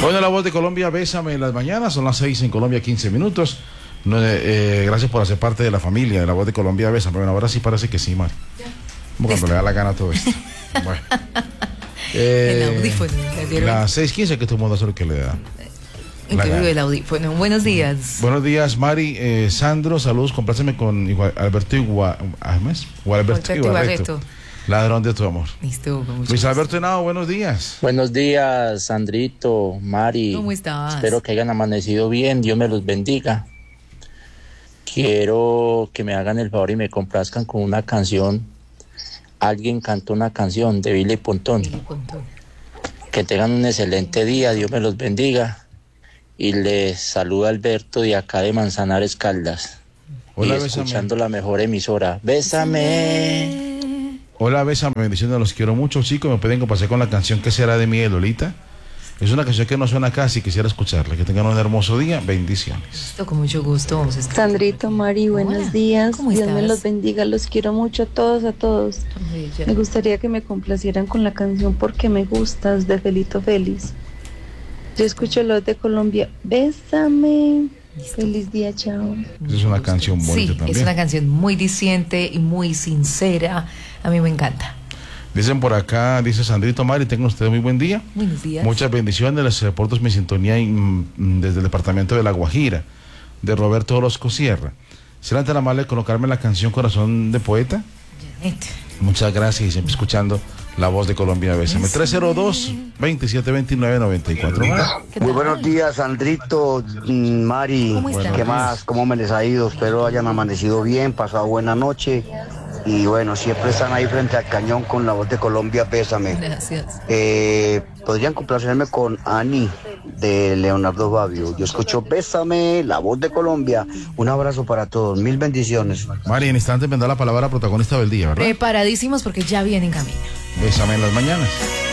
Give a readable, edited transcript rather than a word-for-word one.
Bueno, la voz de Colombia, bésame en las mañanas, son las 6 en Colombia, 15 minutos. Gracias por hacer parte de la familia de la voz de Colombia, bésame. Bueno, ahora sí parece que sí, Mari. Como cuando le da la gana todo esto. Bueno. El audífono. Las 6:15 que todo el mundo hace lo que le da. Incluido el audífono. Buenos días. Buenos días, Mari. Sandro, saludos. Compláceme con Alberto Gualberto Ibarreto. Ladrón de tu amor. Listo, Luis Alberto Henao, buenos días. Buenos días, Sandrito, Mari. ¿Cómo estás? Espero que hayan amanecido bien, Dios me los bendiga. Quiero que me hagan el favor y me complazcan con una canción. Alguien cantó una canción de Billy Pontón. Que tengan un excelente día, Dios me los bendiga. Y les saluda Alberto de acá de Manzanares, Caldas. Hola, y escuchando la mejor emisora. Bésame. Hola, bésame, bendiciones, los quiero mucho, chicos. Me pueden complacer con la canción ¿Qué será de mí, de Lolita? Es una canción que no suena casi, quisiera escucharla. Que tengan un hermoso día, bendiciones. Listo, con mucho gusto, vamos a estar. Sandrito, Mari, buenos días. ¿Cómo Dios estás? me los bendiga, los quiero mucho a todos. Me gustaría que me complacieran con la canción Porque me gustas de Felito Félix. Yo escucho los de Colombia. Bésame. Listo. Feliz día, chao. Es una canción bonita Sí, también. es una canción muy diciente y muy sincera. A mí me encanta. Dicen por acá, dice Sandrito, Mari, tengan ustedes muy buen día. Buenos días. Muchas bendiciones, les reporto mi sintonía desde el departamento de La Guajira, de Roberto Orozco Sierra. ¿Será tan amable colocarme la canción Corazón de Poeta? Janet. Muchas gracias y siempre escuchando la voz de Colombia, bésame. 302-2729-94. Muy buenos días, Sandrito, Mari. ¿Cómo están? ¿Qué más? ¿Cómo me les ha ido? Espero hayan amanecido bien, pasado buena noche. Y bueno, siempre están ahí frente al cañón con la voz de Colombia, bésame. Gracias. Podrían complacerme con Ani de Leonardo Fabio. Yo escucho Bésame, la voz de Colombia. Un abrazo para todos, mil bendiciones. Mari, en instante vendrá la palabra protagonista del día, ¿verdad? Preparadísimos porque ya viene en camino. Bésame en las mañanas.